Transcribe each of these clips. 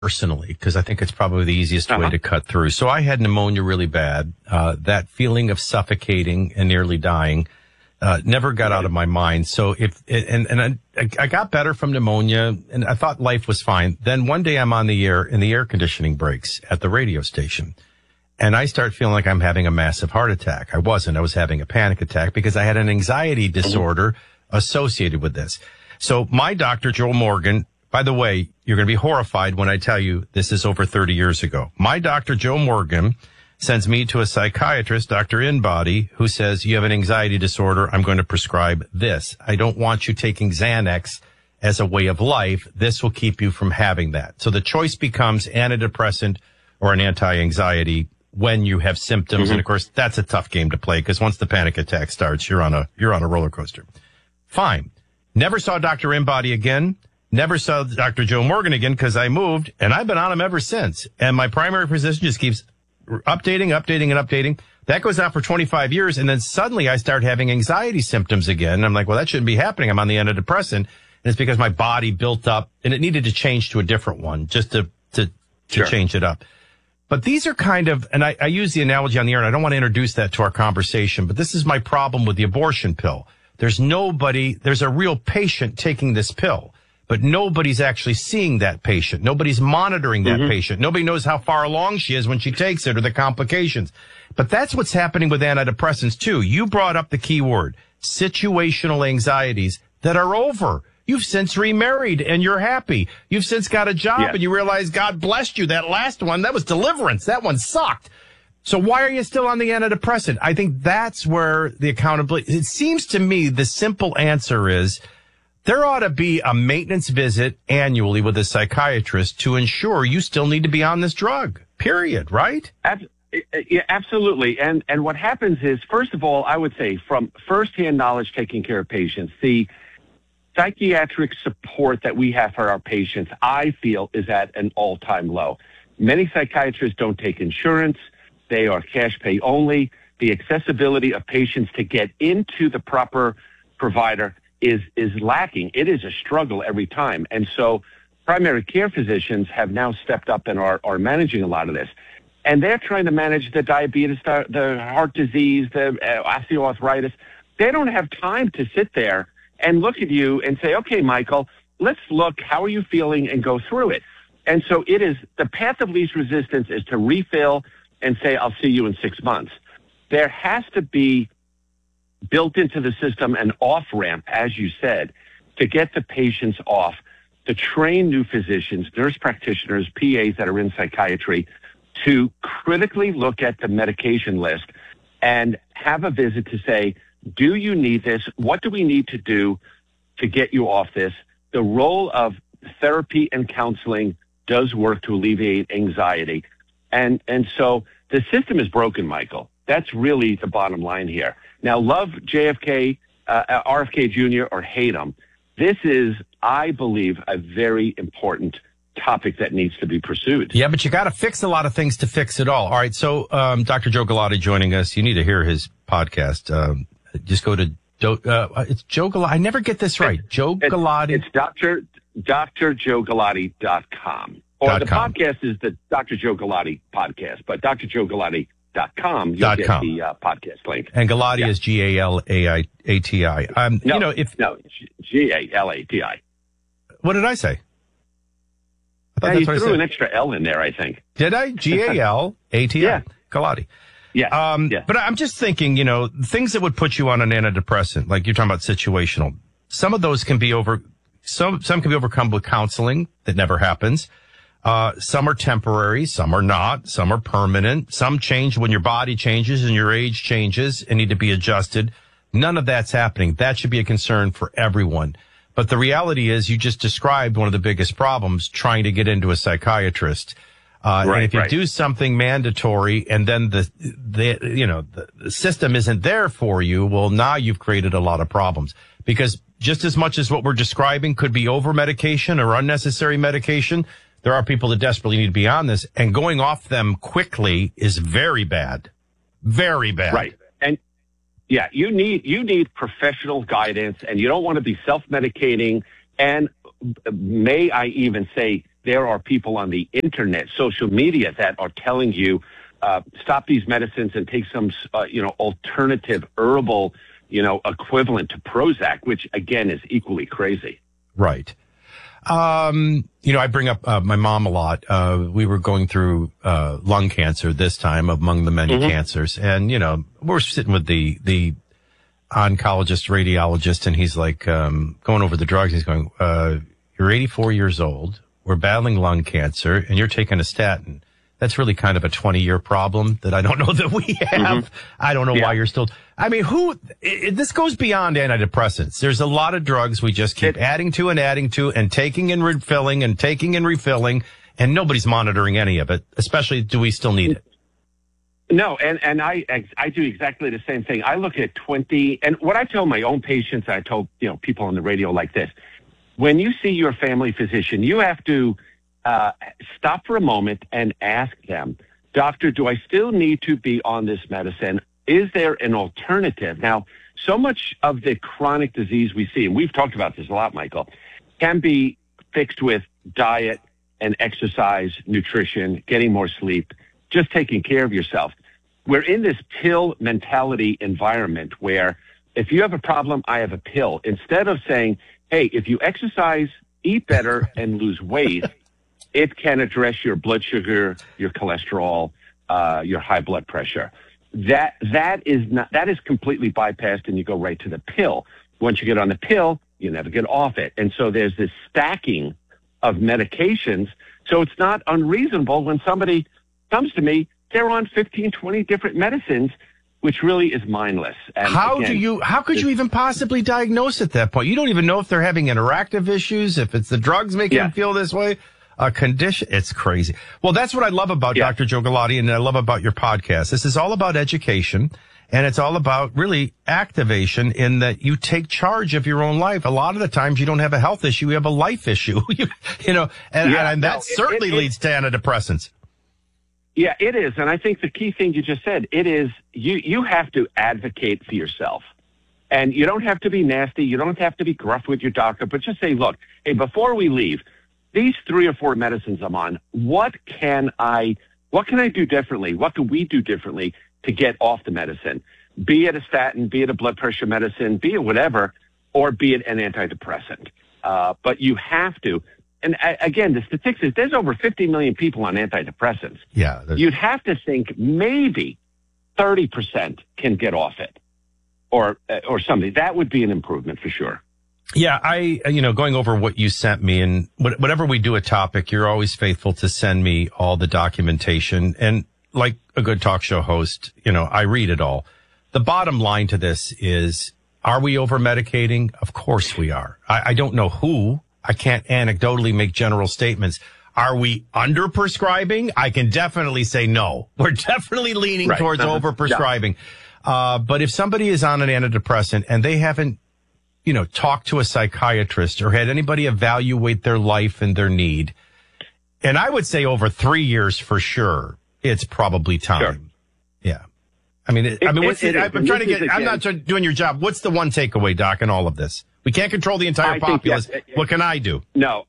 personally, because I think it's probably the easiest way to cut through. So I had pneumonia really bad. That feeling of suffocating and nearly dying never got out of my mind. So I got better from pneumonia, and I thought life was fine. Then one day I'm on the air, and the air conditioning breaks at the radio station. And I start feeling like I'm having a massive heart attack. I wasn't. I was having a panic attack because I had an anxiety disorder associated with this. So my doctor, Joe Morgan, by the way, you're going to be horrified when I tell you this is over 30 years ago. My doctor, Joe Morgan, sends me to a psychiatrist, Dr. Inbody, who says, you have an anxiety disorder. I'm going to prescribe this. I don't want you taking Xanax as a way of life. This will keep you from having that. So the choice becomes antidepressant or an anti-anxiety when you have symptoms. And of course, that's a tough game to play because once the panic attack starts, you're on a roller coaster. Fine. Never saw Dr. Inbody again. Never saw Dr. Joe Morgan again because I moved, and I've been on him ever since. And my primary physician just keeps updating. That goes on for 25 years, and then suddenly I start having anxiety symptoms again. And I'm like, well, that shouldn't be happening. I'm on the antidepressant, and it's because my body built up, and it needed to change to a different one just to change it up. But these are kind of, and I use the analogy on the air, and I don't want to introduce that to our conversation, but this is my problem with the abortion pill. There's a real patient taking this pill, but nobody's actually seeing that patient. Nobody's monitoring that patient. Nobody knows how far along she is when she takes it or the complications. But that's what's happening with antidepressants too. You brought up the key word, situational anxieties that are over. You've since remarried and you're happy. You've since got a job and you realize God blessed you. That last one, that was deliverance. That one sucked. So why are you still on the antidepressant? I think that's where the accountability, it seems to me the simple answer is there ought to be a maintenance visit annually with a psychiatrist to ensure you still need to be on this drug, period, right? Yeah, absolutely. And what happens is, first of all, I would say from firsthand knowledge taking care of patients, the psychiatric support that we have for our patients, I feel, is at an all-time low. Many psychiatrists don't take insurance. They are cash pay only. The accessibility of patients to get into the proper provider is lacking. It is a struggle every time. And so primary care physicians have now stepped up and are managing a lot of this. And they're trying to manage the diabetes, the heart disease, the osteoarthritis. They don't have time to sit there and look at you and say, okay, Michael, let's look, how are you feeling, and go through it. And so it is, the path of least resistance is to refill and say, I'll see you in 6 months. There has to be built into the system an off-ramp, as you said, to get the patients off, to train new physicians, nurse practitioners, PAs that are in psychiatry, to critically look at the medication list and have a visit to say, do you need this? What do we need to do to get you off this? The role of therapy and counseling does work to alleviate anxiety. And so the system is broken, Michael. That's really the bottom line here. Now, love JFK, RFK Jr., or hate him. This is, I believe, a very important topic that needs to be pursued. Yeah, but you got to fix a lot of things to fix it all. All right, so Dr. Joe Galati joining us. You need to hear his podcast. Just go to it's Joe Galati. I never get this right. Joe Galati. It's drjoegalati.com. Or the podcast is the Dr. Joe Galati podcast, but drjoegalati.com, you'll get the podcast link. And Galati is G-A-L-A-T-I. No, G-A-L-A-T-I. What did I say? You threw an extra L in there, I think. Did I? G-A-L-A-T-I. Yeah. Galati. Yeah. But I'm just thinking, things that would put you on an antidepressant, like you're talking about situational, some of those can be some can be overcome with counseling that never happens. Some are temporary, some are not, some are permanent, some change when your body changes and your age changes and need to be adjusted. None of that's happening. That should be a concern for everyone. But the reality is you just described one of the biggest problems, trying to get into a psychiatrist. And if you do something mandatory and then the system isn't there for you, well, now you've created a lot of problems. Because just as much as what we're describing could be over medication or unnecessary medication, there are people that desperately need to be on this, and going off them quickly is very bad. Very bad. Right. And yeah, you need professional guidance, and you don't want to be self-medicating. And may I even say, there are people on the internet, social media that are telling you, stop these medicines and take some, alternative herbal, equivalent to Prozac, which again is equally crazy. Right. I bring up my mom a lot. We were going through lung cancer this time among the many cancers. And, we're sitting with the oncologist, radiologist, and he's like going over the drugs. He's going, you're 84 years old. We're battling lung cancer and you're taking a statin. That's really kind of a 20-year problem that I don't know that we have. I don't know why you're still. I mean, this goes beyond antidepressants. There's a lot of drugs we just keep adding to and taking and refilling and taking and refilling, and nobody's monitoring any of it, especially do we still need it? No, and I do exactly the same thing. I look at 20, and what I tell my own patients, I told people on the radio like this, when you see your family physician, you have to stop for a moment and ask them, doctor, do I still need to be on this medicine? Is there an alternative? Now, so much of the chronic disease we see, and we've talked about this a lot, Michael, can be fixed with diet and exercise, nutrition, getting more sleep, just taking care of yourself. We're in this pill mentality environment where if you have a problem, I have a pill. Instead of saying, hey, if you exercise, eat better, and lose weight, it can address your blood sugar, your cholesterol, your high blood pressure. That is completely bypassed, and you go right to the pill. Once you get on the pill, you never get off it. And so there's this stacking of medications. So it's not unreasonable when somebody comes to me, they're on 15, 20 different medicines, which really is mindless. And how could you even possibly diagnose at that point? You don't even know if they're having interactive issues, if it's the drugs making them feel this way. A condition. It's crazy. Well, that's what I love about Dr. Joe Galati, and I love about your podcast. This is all about education, and it's all about really activation in that you take charge of your own life. A lot of the times you don't have a health issue, you have a life issue, and that certainly leads to antidepressants. Yeah, it is. And I think the key thing you just said, it is you have to advocate for yourself. And you don't have to be nasty. You don't have to be gruff with your doctor, but just say, look, hey, before we leave, these 3 or 4 medicines I'm on, what can I do differently? What can we do differently to get off the medicine? Be it a statin, be it a blood pressure medicine, be it whatever, or be it an antidepressant. But you have to. And again, the statistics, there's over 50 million people on antidepressants. Yeah. You'd have to think maybe 30% can get off it or something. That would be an improvement for sure. Yeah, going over what you sent me, and whenever we do a topic, you're always faithful to send me all the documentation. And like a good talk show host, I read it all. The bottom line to this is, are we over medicating? Of course we are. I don't know who. I can't anecdotally make general statements. Are we under prescribing? I can definitely say no. We're definitely leaning towards over prescribing. Yeah. But if somebody is on an antidepressant and they haven't, talk to a psychiatrist or had anybody evaluate their life and their need. And I would say over 3 years for sure, it's probably time. Sure. Yeah. I mean, I'm not doing your job. What's the one takeaway, Doc, in all of this? We can't control the entire populace. What can I do? No.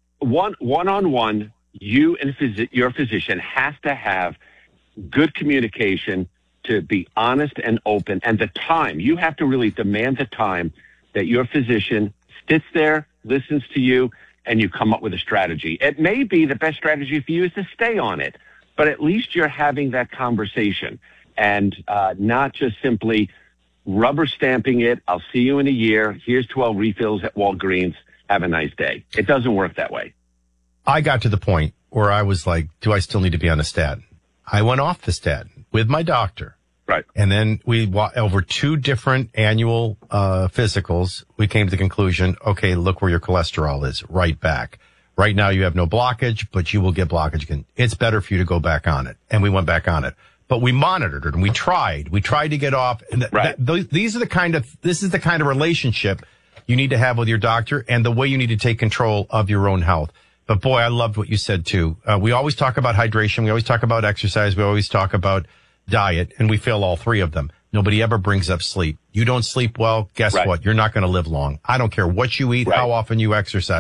One-on-one, you and your physician has to have good communication to be honest and open. And the time, you have to really demand the time that your physician sits there, listens to you, and you come up with a strategy. It may be the best strategy for you is to stay on it, but at least you're having that conversation and not just simply rubber stamping it. I'll see you in a year. Here's 12 refills at Walgreens. Have a nice day. It doesn't work that way. I got to the point where I was like, do I still need to be on a statin? I went off the statin with my doctor. Right. And then over 2 different annual physicals, we came to the conclusion, okay, look where your cholesterol is, right back. Right now you have no blockage, but you will get blockage again. It's better for you to go back on it. And we went back on it. But we monitored it and we tried to get off. And this is the kind of relationship you need to have with your doctor and the way you need to take control of your own health. But boy, I loved what you said too. We always talk about hydration. We always talk about exercise. We always talk about diet, and we fail all 3 of them. Nobody ever brings up sleep. You don't sleep well, guess what? You're not going to live long. I don't care what you eat, how often you exercise.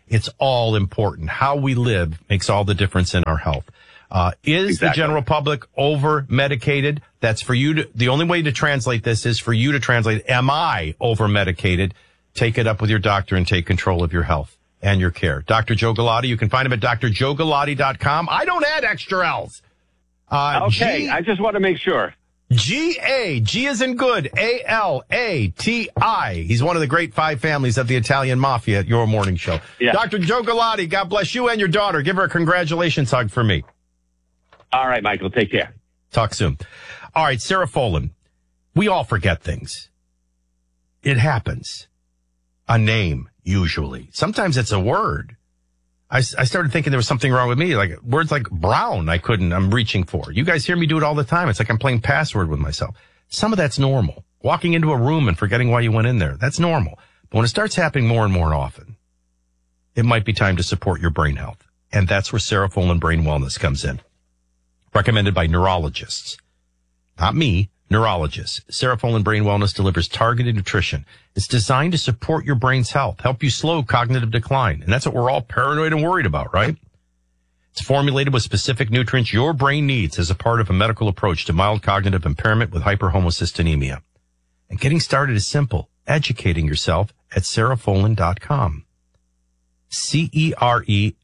It's all important. How we live makes all the difference in our health. Is the general public over medicated? That's for you to, the only way to translate this is for you to translate, am I over medicated? Take it up with your doctor and take control of your health and your care. Dr. Joe Galati, you can find him at drjoegalati.com. I don't add extra L's. Okay, I just want to make sure. G is in good, Alati. He's one of the great five families of the Italian mafia at your morning show. Yeah. Dr. Joe Galati, God bless you and your daughter. Give her a congratulations hug for me. All right, Michael, take care. Talk soon. All right, Sarah Folan. We all forget things. It happens. A name, usually. Sometimes it's a word. I started thinking there was something wrong with me, like words like brown I'm reaching for. You guys hear me do it all the time. It's like I'm playing password with myself. Some of that's normal. Walking into a room and forgetting why you went in there, that's normal. But when it starts happening more and more often, it might be time to support your brain health. And that's where Sarah Folan Brain Wellness comes in. Recommended by neurologists. Not me, neurologists. Sarah Folan Brain Wellness delivers targeted nutrition. It's designed to support your brain's health, help you slow cognitive decline. And that's what we're all paranoid and worried about, right? It's formulated with specific nutrients your brain needs as a part of a medical approach to mild cognitive impairment with hyperhomocystinemia. And getting started is simple. Educating yourself at sarahfolan.com. CEREFOLIN,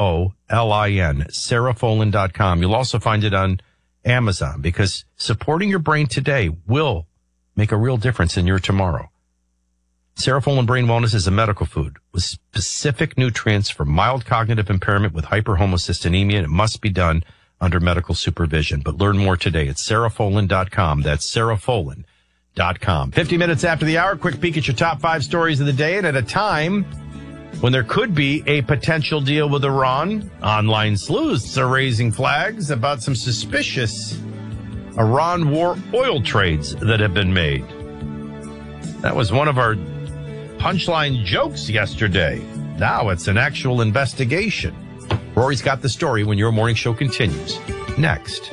sarahfolan.com. You'll also find it on Amazon because supporting your brain today will make a real difference in your tomorrow. Sarah Folan Brain Wellness is a medical food with specific nutrients for mild cognitive impairment with hyperhomocystinemia, and it must be done under medical supervision. But learn more today at sarahfolan.com. That's sarahfolan.com. 50 minutes after the hour, quick peek at your top 5 stories of the day, and at a time when there could be a potential deal with Iran, online sleuths are raising flags about some suspicious Iran war oil trades that have been made. That was one of our punchline jokes yesterday. Now it's an actual investigation. Rory's got the story when your morning show continues. Next.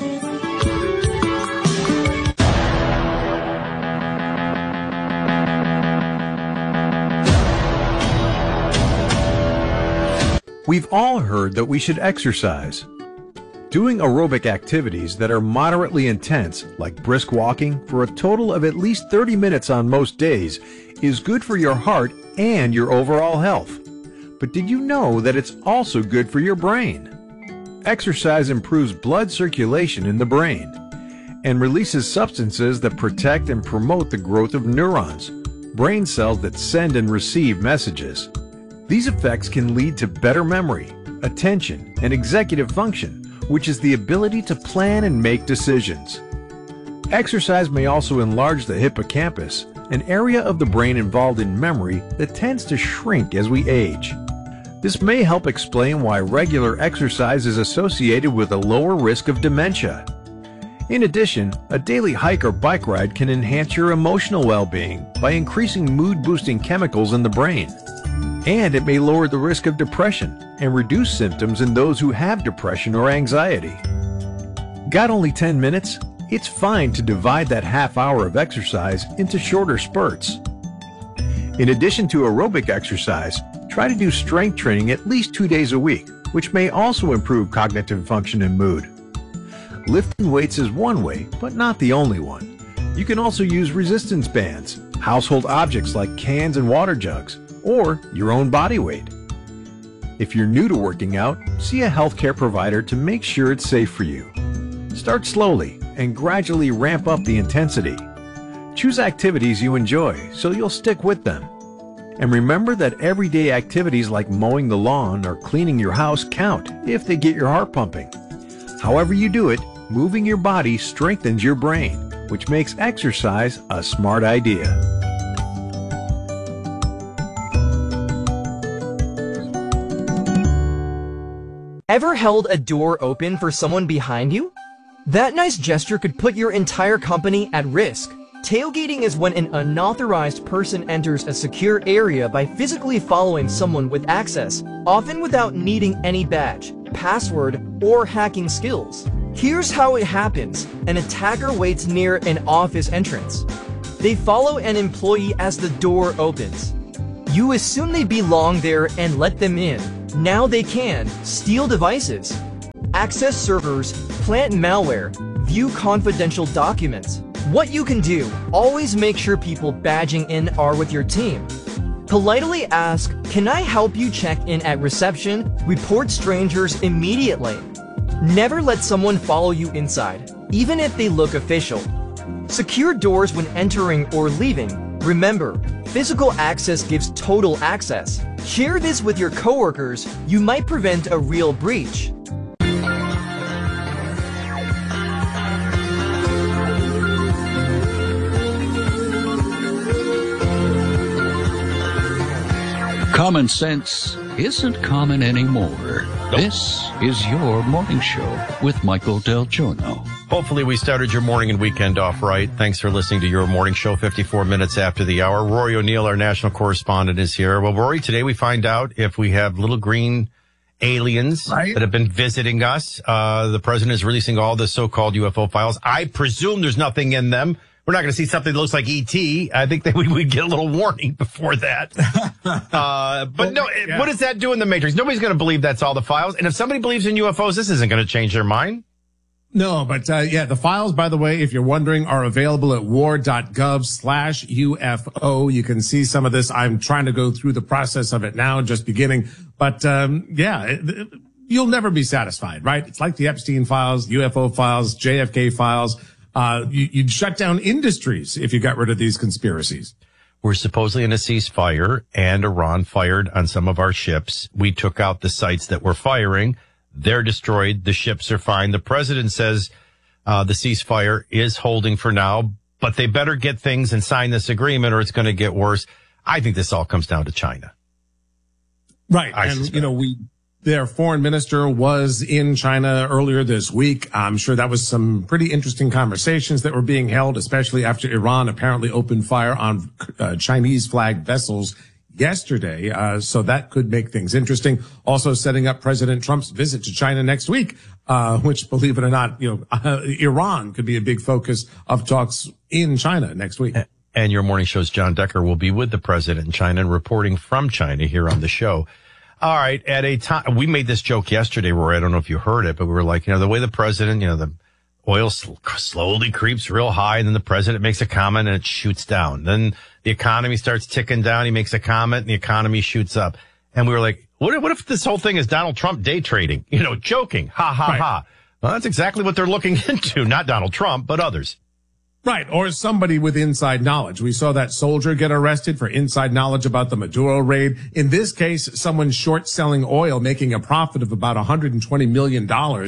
We've all heard that we should exercise. Doing aerobic activities that are moderately intense, like brisk walking, for a total of at least 30 minutes on most days, is good for your heart and your overall health. But did you know that it's also good for your brain? Exercise improves blood circulation in the brain and releases substances that protect and promote the growth of neurons, brain cells that send and receive messages. These effects can lead to better memory, attention, and executive function, which is the ability to plan and make decisions. Exercise may also enlarge the hippocampus, an area of the brain involved in memory that tends to shrink as we age. This may help explain why regular exercise is associated with a lower risk of dementia. In addition, a daily hike or bike ride can enhance your emotional well-being by increasing mood-boosting chemicals in the brain. And it may lower the risk of depression and reduce symptoms in those who have depression or anxiety. Got only 10 minutes? It's fine to divide that half hour of exercise into shorter spurts. In addition to aerobic exercise, try to do strength training at least 2 days a week, which may also improve cognitive function and mood. Lifting weights is one way, but not the only one. You can also use resistance bands, household objects like cans and water jugs, or your own body weight. If you're new to working out, see a healthcare provider to make sure it's safe for you. Start slowly and gradually ramp up the intensity. Choose activities you enjoy so you'll stick with them. And remember that everyday activities like mowing the lawn or cleaning your house count if they get your heart pumping. However you do it, moving your body strengthens your brain, which makes exercise a smart idea. Ever held a door open for someone behind you? That nice gesture could put your entire company at risk. Tailgating is when an unauthorized person enters a secure area by physically following someone with access, often without needing any badge, password, or hacking skills. Here's how it happens. An attacker waits near an office entrance. They follow an employee as the door opens. You assume they belong there and let them in. Now they can steal devices, access servers, plant malware, view confidential documents. What you can do, always make sure people badging in are with your team. Politely ask, "Can I help you check in at reception?" Report strangers immediately. Never let someone follow you inside, even if they look official. Secure doors when entering or leaving. Remember, physical access gives total access. Share this with your coworkers. You might prevent a real breach. Common sense isn't common anymore. This is your morning show with Michael Del Giorno. Hopefully we started your morning and weekend off right. Thanks for listening to your morning show 54 minutes after the hour. Rory O'Neill, our national correspondent, is here. Well, Rory, today we find out if we have little green aliens that have been visiting us. The president is releasing all the so-called UFO files. I presume there's nothing in them. We're not going to see something that looks like E.T. I think that we would get a little warning before that. But no, what does that do in the Matrix? Nobody's going to believe that's all the files. And if somebody believes in UFOs, this isn't going to change their mind. No, but the files, by the way, if you're wondering, are available at war.gov/UFO. You can see some of this. I'm trying to go through the process of it now, just beginning. But you'll never be satisfied, right? It's like the Epstein files, UFO files, JFK files. You'd shut down industries if you got rid of these conspiracies. We're supposedly in a ceasefire, and Iran fired on some of our ships. We took out the sites that were firing. They're destroyed. The ships are fine. The president says the ceasefire is holding for now, but they better get things and sign this agreement or it's going to get worse. I think this all comes down to China. Right. Their foreign minister was in China earlier this week. I'm sure that was some pretty interesting conversations that were being held, especially after Iran apparently opened fire on Chinese flagged vessels yesterday. So that could make things interesting. Also setting up President Trump's visit to China next week, which, believe it or not, Iran could be a big focus of talks in China next week. And your morning show's John Decker will be with the president in China and reporting from China here on the show. All right. At a time, we made this joke yesterday, Rory. I don't know if you heard it, but we were like, the way the president, the oil slowly creeps real high, and then the president makes a comment and it shoots down. Then the economy starts ticking down. He makes a comment and the economy shoots up. And we were like, what if this whole thing is Donald Trump day trading? Joking. Ha, ha, ha. Well, that's exactly what they're looking into. Not Donald Trump, but others. Right, or somebody with inside knowledge. We saw that soldier get arrested for inside knowledge about the Maduro raid. In this case, someone short selling oil, making a profit of about $120 million,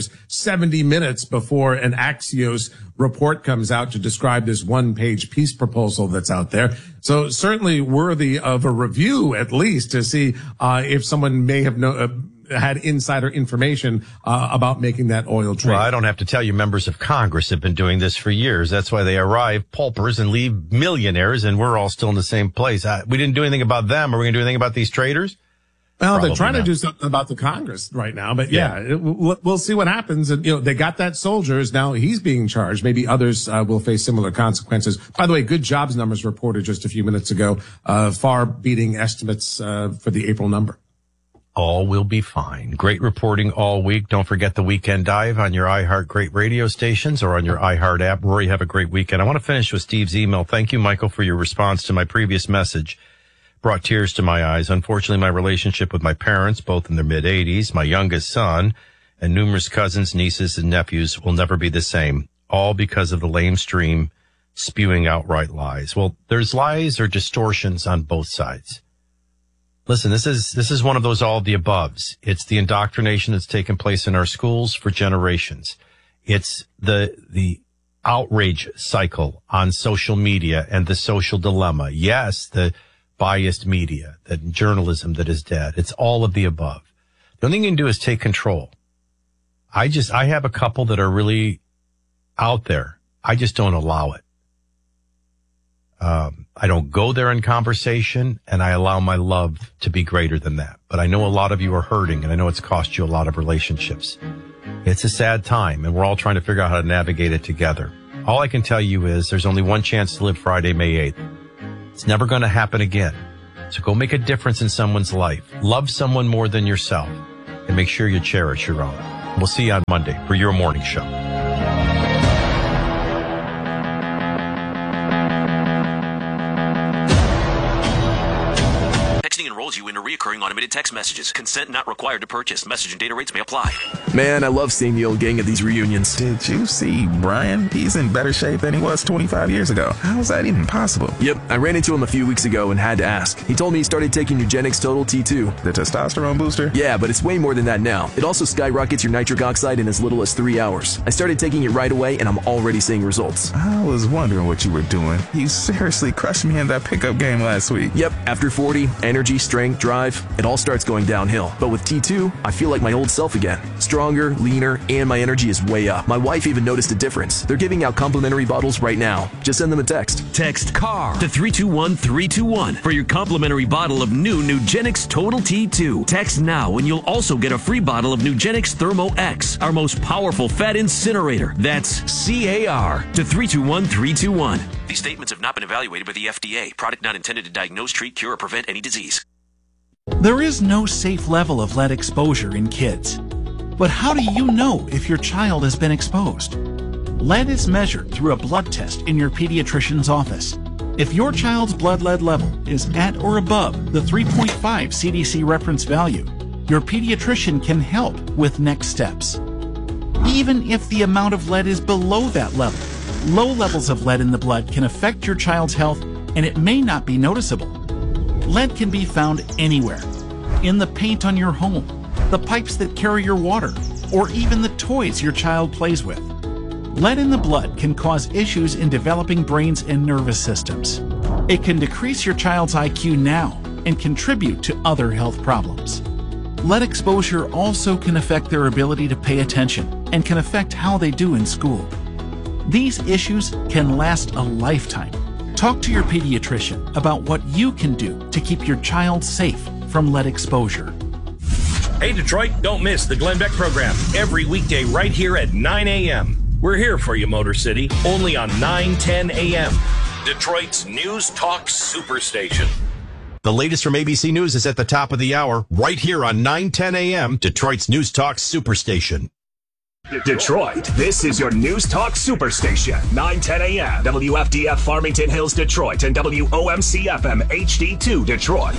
70 minutes before an Axios report comes out to describe this one-page peace proposal that's out there. So certainly worthy of a review, at least, to see if someone may have had insider information about making that oil trade. Well, I don't have to tell you, members of Congress have been doing this for years. That's why they arrive paupers and leave millionaires, and we're all still in the same place. We didn't do anything about them. Are we going to do anything about these traders? Well, they're trying to do something about the Congress right now, but we'll see what happens. And, they got that soldier. Now he's being charged. Maybe others will face similar consequences. By the way, good jobs numbers reported just a few minutes ago, far beating estimates for the April number. All will be fine. Great reporting all week. Don't forget the Weekend Dive on your iHeart Great radio stations or on your iHeart app. Rory, have a great weekend. I want to finish with Steve's email. Thank you, Michael, for your response to my previous message. Brought tears to my eyes. Unfortunately, my relationship with my parents, both in their mid-80s, my youngest son, and numerous cousins, nieces, and nephews will never be the same. All because of the lamestream spewing outright lies. Well, there's lies or distortions on both sides. Listen, this is one of those all of the aboves. It's the indoctrination that's taken place in our schools for generations. It's the outrage cycle on social media and the social dilemma. Yes, the biased media, the journalism that is dead. It's all of the above. The only thing you can do is take control. I have a couple that are really out there. I just don't allow it. I don't go there in conversation, and I allow my love to be greater than that. But I know a lot of you are hurting, and I know it's cost you a lot of relationships. It's a sad time, and we're all trying to figure out how to navigate it together. All I can tell you is there's only one chance to live Friday, May 8th. It's never going to happen again. So go make a difference in someone's life. Love someone more than yourself. And make sure you cherish your own. We'll see you on Monday for your morning show. Texting enrolls you into recurring automated text messages. Consent not required to purchase. Message and data rates may apply. Man, I love seeing the old gang at these reunions. Did you see Brian? He's in better shape than he was 25 years ago. How is that even possible? Yep, I ran into him a few weeks ago and had to ask. He told me he started taking Nugenix Total T2. The testosterone booster? Yeah, but it's way more than that now. It also skyrockets your nitric oxide in as little as 3 hours. I started taking it right away and I'm already seeing results. I was wondering what you were doing. You seriously crushed me in that pickup game last week. Yep, after 40, energy, strength, drive, it all starts going downhill. But with T2, I feel like my old self again. Stronger, leaner, and my energy is way up. My wife even noticed a difference. They're giving out complimentary bottles right now. Just send them a text. Text CAR to 321-321 for your complimentary bottle of new Nugenix Total T2. Text now and you'll also get a free bottle of Nugenix Thermo X, our most powerful fat incinerator. That's CAR to 321-321. These statements have not been evaluated by the FDA. Product not intended to diagnose, treat, cure, or prevent any disease. There is no safe level of lead exposure in kids. But how do you know if your child has been exposed? Lead is measured through a blood test in your pediatrician's office. If your child's blood lead level is at or above the 3.5 CDC reference value, your pediatrician can help with next steps. Even if the amount of lead is below that level, low levels of lead in the blood can affect your child's health and it may not be noticeable. Lead can be found anywhere, in the paint on your home, the pipes that carry your water, or even the toys your child plays with. Lead in the blood can cause issues in developing brains and nervous systems. It can decrease your child's IQ now and contribute to other health problems. Lead exposure also can affect their ability to pay attention and can affect how they do in school. These issues can last a lifetime. Talk to your pediatrician about what you can do to keep your child safe from lead exposure. Hey Detroit, don't miss the Glenn Beck program every weekday right here at 9 a.m. We're here for you, Motor City, only on 9:10 a.m. Detroit's News Talk Superstation. The latest from ABC News is at the top of the hour, right here on 9:10 a.m. Detroit's News Talk Superstation. Detroit, this is your News Talk Superstation. 9:10 a.m. WFDF Farmington Hills, Detroit, and WOMC FM HD2 Detroit.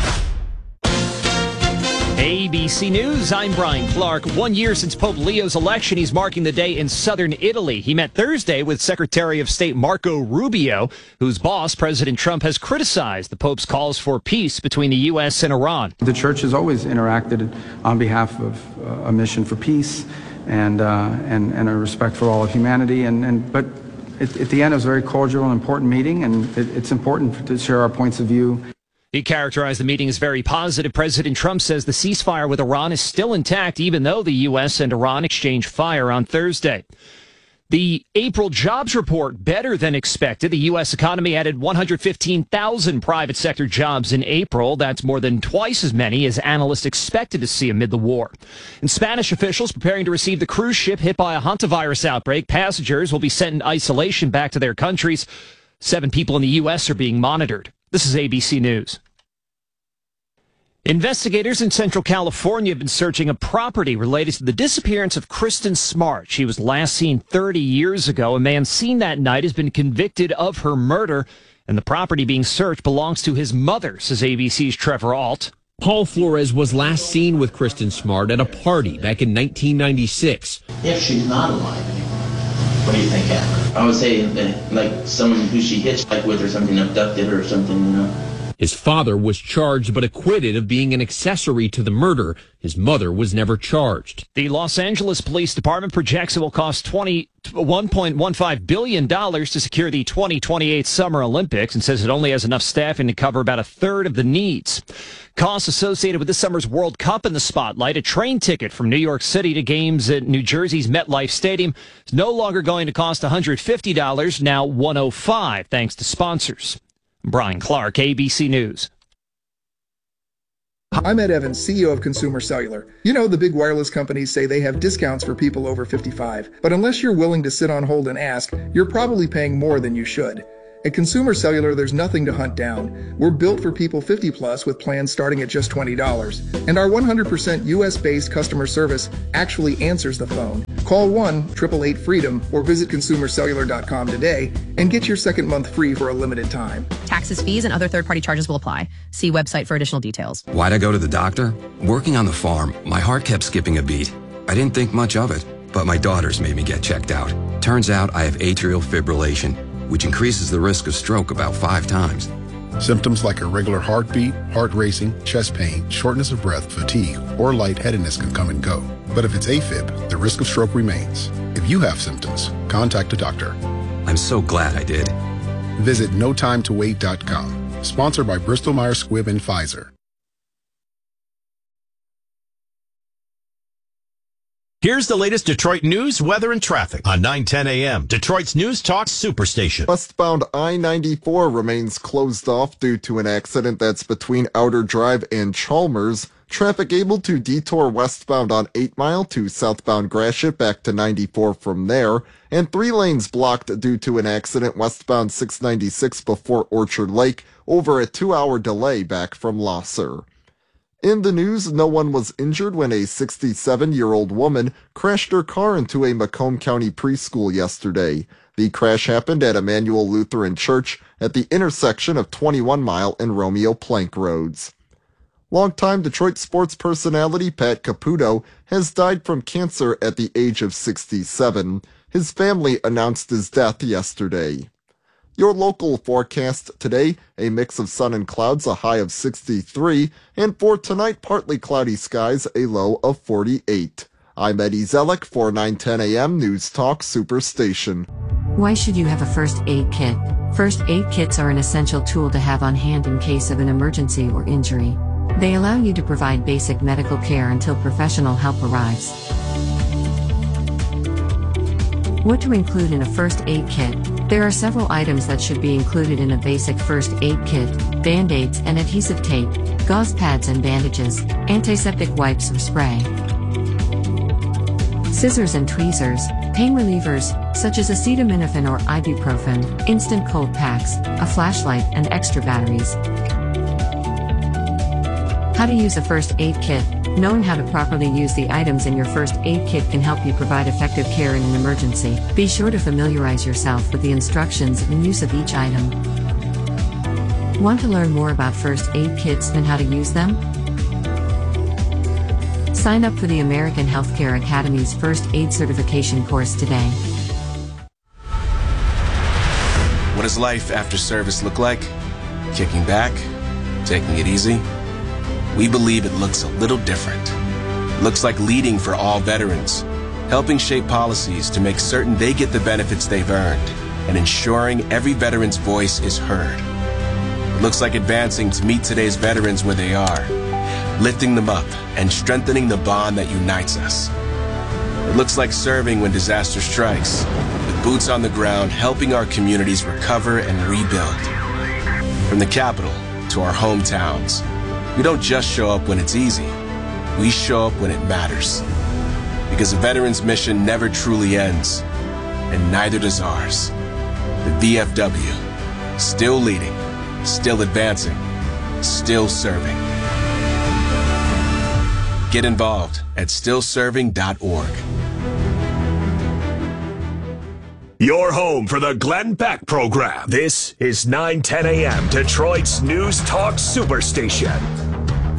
ABC News, I'm Brian Clark. 1 year since Pope Leo's election, he's marking the day in southern Italy. He met Thursday with Secretary of State Marco Rubio, whose boss, President Trump, has criticized the Pope's calls for peace between the U.S. and Iran. The church has always interacted on behalf of a mission for peace and a respect for all of humanity. But at the end, it was a very cordial and important meeting, and it's important to share our points of view. He characterized the meeting as very positive. President Trump says the ceasefire with Iran is still intact, even though the U.S. and Iran exchanged fire on Thursday. The April jobs report better than expected. The U.S. economy added 115,000 private sector jobs in April. That's more than twice as many as analysts expected to see amid the war. And Spanish officials preparing to receive the cruise ship hit by a hantavirus outbreak. Passengers will be sent in isolation back to their countries. 7 people in the U.S. are being monitored. This is ABC News. Investigators in Central California have been searching a property related to the disappearance of Kristen Smart. She was last seen 30 years ago. A man seen that night has been convicted of her murder, and the property being searched belongs to his mother, says ABC's Trevor Ault. Paul Flores was last seen with Kristen Smart at a party back in 1996. If she's not alive anymore, what do you think happened? I would say like someone who she hitchhiked with or something abducted her or something, you know. His father was charged but acquitted of being an accessory to the murder. His mother was never charged. The Los Angeles Police Department projects it will cost $1.15 billion to secure the 2028 Summer Olympics and says it only has enough staffing to cover about a third of the needs. Costs associated with this summer's World Cup in the spotlight. A train ticket from New York City to games at New Jersey's MetLife Stadium is no longer going to cost $150, now $105, thanks to sponsors. Brian Clark, ABC News. I'm Ed Evans, CEO of Consumer Cellular. You know, the big wireless companies say they have discounts for people over 55. But unless you're willing to sit on hold and ask, you're probably paying more than you should. At Consumer Cellular, there's nothing to hunt down. We're built for people 50 plus with plans starting at just $20. And our 100% US-based customer service actually answers the phone. Call 1-888-FREEDOM or visit consumercellular.com today and get your second month free for a limited time. Taxes, fees, and other third-party charges will apply. See website for additional details. Why'd I go to the doctor? Working on the farm, my heart kept skipping a beat. I didn't think much of it, but my daughters made me get checked out. Turns out I have atrial fibrillation, which increases the risk of stroke about 5 times. Symptoms like irregular heartbeat, heart racing, chest pain, shortness of breath, fatigue, or lightheadedness can come and go. But if it's AFib, the risk of stroke remains. If you have symptoms, contact a doctor. I'm so glad I did. Visit notimetowait.com. Sponsored by Bristol Myers Squibb and Pfizer. Here's the latest Detroit news, weather, and traffic on 9:10 a.m. Detroit's News Talk Superstation. Westbound I-94 remains closed off due to an accident that's between Outer Drive and Chalmers. Traffic able to detour westbound on 8 Mile to southbound Gratiot back to 94 from there. And 3 lanes blocked due to an accident westbound 696 before Orchard Lake, over a 2-hour delay back from Losser. In the news, no one was injured when a 67-year-old woman crashed her car into a Macomb County preschool yesterday. The crash happened at Emmanuel Lutheran Church at the intersection of 21 Mile and Romeo Plank Roads. Longtime Detroit sports personality Pat Caputo has died from cancer at the age of 67. His family announced his death yesterday. Your local forecast today, a mix of sun and clouds, a high of 63, and for tonight, partly cloudy skies, a low of 48. I'm Eddie Zellick for 9:10 a.m. News Talk Superstation. Why should you have a first aid kit? First aid kits are an essential tool to have on hand in case of an emergency or injury. They allow you to provide basic medical care until professional help arrives. What to include in a first aid kit? There are several items that should be included in a basic first aid kit: Band-Aids and adhesive tape, gauze pads and bandages, antiseptic wipes or spray, scissors and tweezers, pain relievers, such as acetaminophen or ibuprofen, instant cold packs, a flashlight, and extra batteries. How to use a first aid kit. Knowing how to properly use the items in your first aid kit can help you provide effective care in an emergency. Be sure to familiarize yourself with the instructions and use of each item. Want to learn more about first aid kits and how to use them? Sign up for the American Healthcare Academy's First Aid Certification course today. What does life after service look like? Kicking back? Taking it easy? We believe it looks a little different. It looks like leading for all veterans, helping shape policies to make certain they get the benefits they've earned, and ensuring every veteran's voice is heard. It looks like advancing to meet today's veterans where they are, lifting them up and strengthening the bond that unites us. It looks like serving when disaster strikes, with boots on the ground helping our communities recover and rebuild. From the capital to our hometowns, we don't just show up when it's easy. We show up when it matters. Because a veteran's mission never truly ends, and neither does ours. The VFW, still leading, still advancing, still serving. Get involved at stillserving.org. Your home for the Glenn Beck program. This is 9:10 a.m. Detroit's News Talk Superstation.